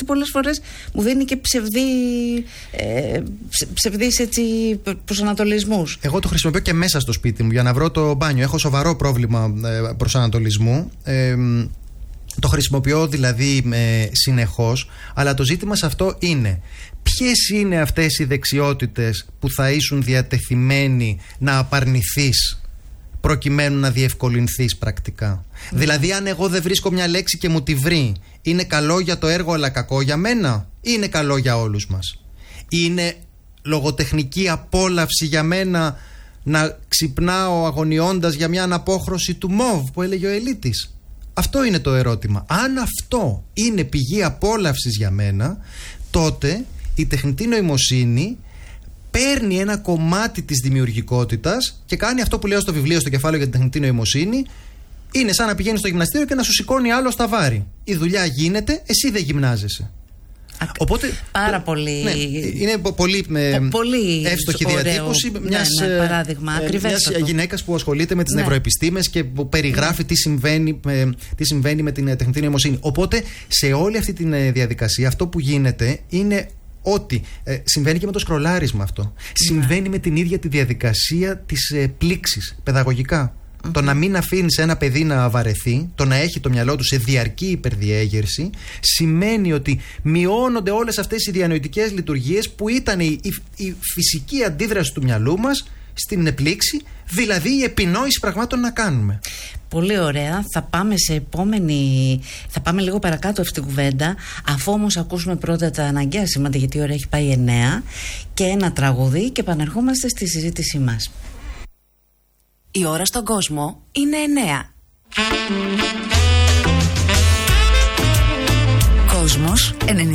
γιατί πολλές φορές μου δίνει και ψευδείς έτσι προσανατολισμούς. Εγώ το χρησιμοποιώ και μέσα στο σπίτι μου για να βρω το μπάνιο. Έχω σοβαρό πρόβλημα προσανατολισμού. Το χρησιμοποιώ δηλαδή συνεχώς, αλλά το ζήτημα σε αυτό είναι ποιες είναι αυτές οι δεξιότητες που θα ήσουν διατεθειμένοι να απαρνηθείς προκειμένου να διευκολυνθείς πρακτικά. Δηλαδή, αν εγώ δεν βρίσκω μια λέξη και μου τη βρει, είναι καλό για το έργο αλλά κακό για μένα, ή είναι καλό για όλους μας? Είναι λογοτεχνική απόλαυση για μένα να ξυπνάω αγωνιώντας για μια αναπόχρωση του μοβ που έλεγε ο Ελίτης? Αυτό είναι το ερώτημα. Αν αυτό είναι πηγή απόλαυσης για μένα, τότε η τεχνητή νοημοσύνη παίρνει ένα κομμάτι της δημιουργικότητας και κάνει αυτό που λέω στο βιβλίο, στο κεφάλαιο για την τεχνητή νοημοσύνη. Είναι σαν να πηγαίνεις στο γυμναστήριο και να σου σηκώνει άλλο στα βάρη. Η δουλειά γίνεται, εσύ δεν γυμνάζεσαι. Οπότε, πάρα πολύ. Ναι, είναι πολύ εύστοχη διατύπωση μιας γυναίκας που ασχολείται με τις νευροεπιστήμες και που περιγράφει τι συμβαίνει με την τεχνητή νοημοσύνη. Οπότε σε όλη αυτή τη διαδικασία αυτό που γίνεται είναι ότι συμβαίνει και με το σκρολάρισμα αυτό. Συμβαίνει με την ίδια τη διαδικασία της πλήξης παιδαγωγικά. Το να μην αφήνεις ένα παιδί να βαρεθεί, το να έχει το μυαλό του σε διαρκή υπερδιέγερση, σημαίνει ότι μειώνονται όλες αυτές οι διανοητικές λειτουργίες που ήταν η φυσική αντίδραση του μυαλού μας στην πλήξη, δηλαδή η επινόηση πραγμάτων να κάνουμε. Πολύ ωραία. Θα πάμε λίγο παρακάτω αυτή την κουβέντα, αφού όμως ακούσουμε πρώτα τα αναγκαία σήματα, γιατί η ώρα έχει πάει 9, και ένα τραγούδι και επανερχόμαστε στη συζήτησή μας. Η ώρα στον κόσμο είναι 9. Κόσμος 90.